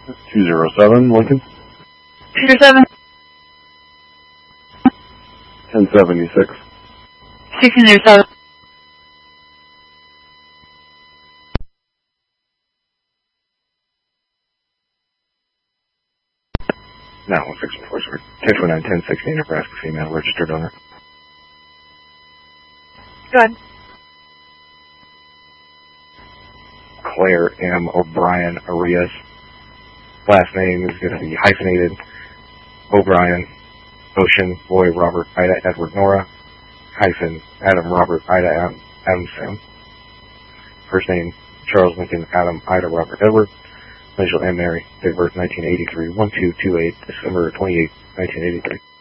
207 Lincoln. 207. 1076. 1607. Now 164, sorry. 1029 1016, Nebraska female, registered owner. Go ahead. Claire M. O'Brien Arias. Last name is going to be hyphenated. O'Brien, Ocean, Boy, Robert, Ida, Edward, Nora, hyphen, Adam, Robert, Ida, Adam, Sam. First name, Charles Lincoln, Adam, Ida, Robert, Edward. Initial M. Mary. Date of birth, 1983, 1228, December 28, 1983.